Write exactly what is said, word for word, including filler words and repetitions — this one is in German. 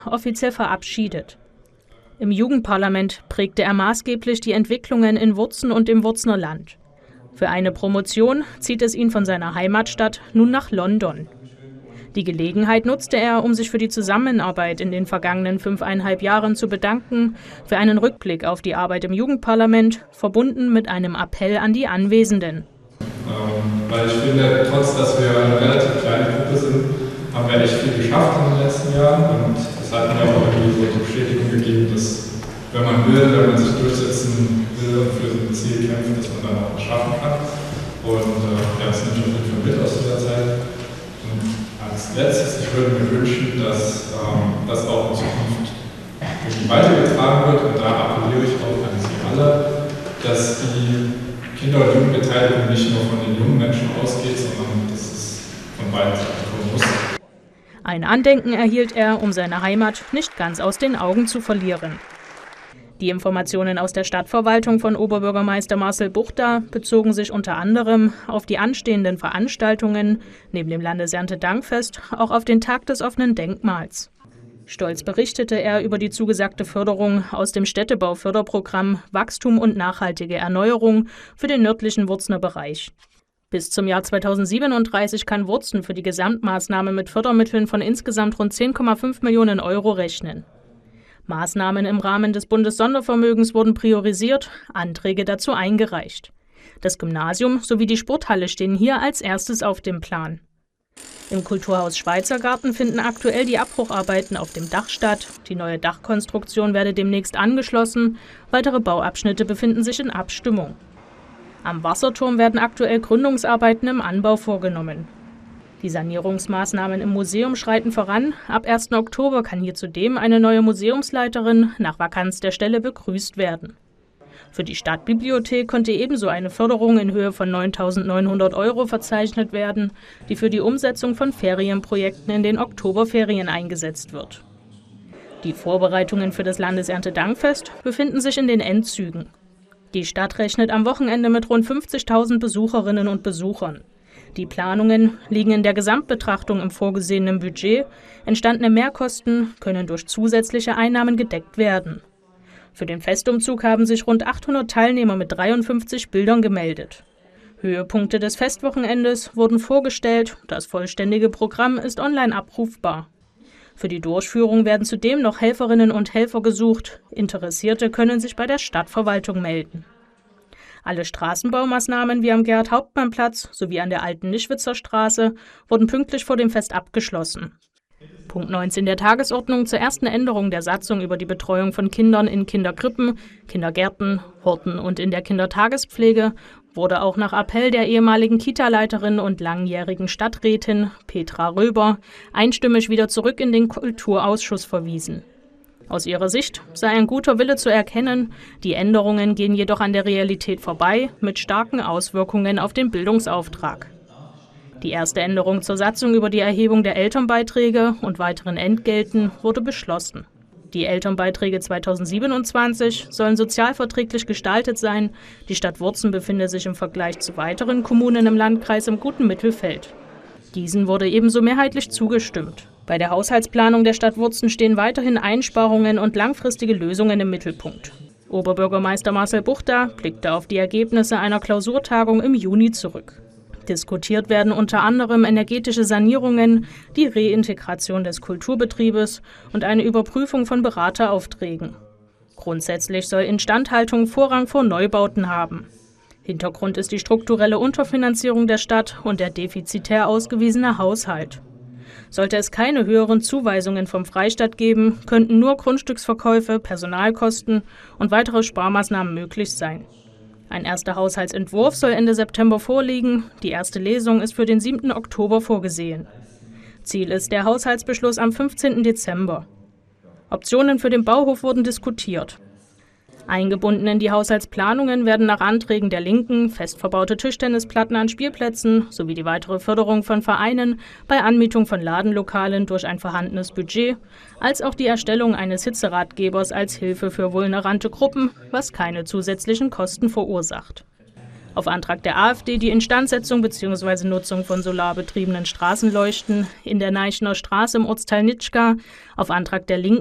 offiziell verabschiedet. Im Jugendparlament prägte er maßgeblich die Entwicklungen in Wurzen und im Wurzner Land. Für eine Promotion zieht es ihn von seiner Heimatstadt nun nach London. Die Gelegenheit nutzte er, um sich für die Zusammenarbeit in den vergangenen fünfeinhalb Jahren zu bedanken, für einen Rückblick auf die Arbeit im Jugendparlament, verbunden mit einem Appell an die Anwesenden. Ähm, weil ich finde, trotz dass wir eine relativ kleine Gruppe sind, haben wir echt viel geschafft in den letzten Jahren und es hat mir auch irgendwie so die Bestätigung gegeben, dass wenn man will, wenn man sich durchsetzen will und für ein Ziel kämpft, dass man dann auch was schaffen kann. Und äh, ja, das nimmt auf jeden Fall mit aus dieser Zeit. Und als letztes, ich würde mir wünschen, dass ähm, das auch in Zukunft irgendwie weitergetragen wird und da appelliere ich auch an Sie alle, dass die Kinder- und Jugendbeteiligung nicht nur von den jungen Menschen ausgeht, sondern dass es von beiden Seiten kommen muss. Ein Andenken erhielt er, um seine Heimat nicht ganz aus den Augen zu verlieren. Die Informationen aus der Stadtverwaltung von Oberbürgermeister Marcel Buchta bezogen sich unter anderem auf die anstehenden Veranstaltungen, neben dem Landeserntedankfest auch auf den Tag des offenen Denkmals. Stolz berichtete er über die zugesagte Förderung aus dem Städtebauförderprogramm Wachstum und nachhaltige Erneuerung für den nördlichen Wurzner Bereich. Bis zum Jahr zweitausendsiebenunddreißig kann Wurzen für die Gesamtmaßnahme mit Fördermitteln von insgesamt rund zehn Komma fünf Millionen Euro rechnen. Maßnahmen im Rahmen des Bundessondervermögens wurden priorisiert, Anträge dazu eingereicht. Das Gymnasium sowie die Sporthalle stehen hier als erstes auf dem Plan. Im Kulturhaus Schweizergarten finden aktuell die Abbrucharbeiten auf dem Dach statt. Die neue Dachkonstruktion werde demnächst angeschlossen. Weitere Bauabschnitte befinden sich in Abstimmung. Am Wasserturm werden aktuell Gründungsarbeiten im Anbau vorgenommen. Die Sanierungsmaßnahmen im Museum schreiten voran. Ab ersten Oktober kann hier zudem eine neue Museumsleiterin nach Vakanz der Stelle begrüßt werden. Für die Stadtbibliothek konnte ebenso eine Förderung in Höhe von neuntausendneunhundert Euro verzeichnet werden, die für die Umsetzung von Ferienprojekten in den Oktoberferien eingesetzt wird. Die Vorbereitungen für das Landeserntedankfest befinden sich in den Endzügen. Die Stadt rechnet am Wochenende mit rund fünfzigtausend Besucherinnen und Besuchern. Die Planungen liegen in der Gesamtbetrachtung im vorgesehenen Budget. Entstandene Mehrkosten können durch zusätzliche Einnahmen gedeckt werden. Für den Festumzug haben sich rund achthundert Teilnehmer mit dreiundfünfzig Bildern gemeldet. Höhepunkte des Festwochenendes wurden vorgestellt. Das vollständige Programm ist online abrufbar. Für die Durchführung werden zudem noch Helferinnen und Helfer gesucht. Interessierte können sich bei der Stadtverwaltung melden. Alle Straßenbaumaßnahmen wie am Gerhard-Hauptmann-Platz sowie an der alten Nischwitzer Straße wurden pünktlich vor dem Fest abgeschlossen. Punkt neunzehn der Tagesordnung zur ersten Änderung der Satzung über die Betreuung von Kindern in Kinderkrippen, Kindergärten, Horten und in der Kindertagespflege wurde auch nach Appell der ehemaligen Kita-Leiterin und langjährigen Stadträtin Petra Röber einstimmig wieder zurück in den Kulturausschuss verwiesen. Aus ihrer Sicht sei ein guter Wille zu erkennen, die Änderungen gehen jedoch an der Realität vorbei, mit starken Auswirkungen auf den Bildungsauftrag. Die erste Änderung zur Satzung über die Erhebung der Elternbeiträge und weiteren Entgelten wurde beschlossen. Die Elternbeiträge zweitausendsiebenundzwanzig sollen sozialverträglich gestaltet sein. Die Stadt Wurzen befinde sich im Vergleich zu weiteren Kommunen im Landkreis im guten Mittelfeld. Diesen wurde ebenso mehrheitlich zugestimmt. Bei der Haushaltsplanung der Stadt Wurzen stehen weiterhin Einsparungen und langfristige Lösungen im Mittelpunkt. Oberbürgermeister Marcel Buchta blickte auf die Ergebnisse einer Klausurtagung im Juni zurück. Diskutiert werden unter anderem energetische Sanierungen, die Reintegration des Kulturbetriebes und eine Überprüfung von Berateraufträgen. Grundsätzlich soll Instandhaltung Vorrang vor Neubauten haben. Hintergrund ist die strukturelle Unterfinanzierung der Stadt und der defizitär ausgewiesene Haushalt. Sollte es keine höheren Zuweisungen vom Freistaat geben, könnten nur Grundstücksverkäufe, Personalkosten und weitere Sparmaßnahmen möglich sein. Ein erster Haushaltsentwurf soll Ende September vorliegen. Die erste Lesung ist für den siebten Oktober vorgesehen. Ziel ist der Haushaltsbeschluss am fünfzehnten Dezember. Optionen für den Bauhof wurden diskutiert. Eingebunden in die Haushaltsplanungen werden nach Anträgen der Linken fest verbaute Tischtennisplatten an Spielplätzen sowie die weitere Förderung von Vereinen bei Anmietung von Ladenlokalen durch ein vorhandenes Budget, als auch die Erstellung eines Hitzeratgebers als Hilfe für vulnerante Gruppen, was keine zusätzlichen Kosten verursacht. Auf Antrag der AfD die Instandsetzung bzw. Nutzung von solarbetriebenen Straßenleuchten in der Neichener Straße im Ortsteil Nitschka. Auf Antrag der Linken